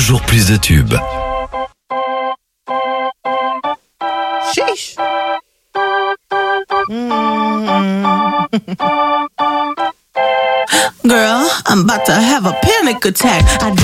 toujours plus de tubes. Sheesh. Girl, I'm about to have a panic attack. I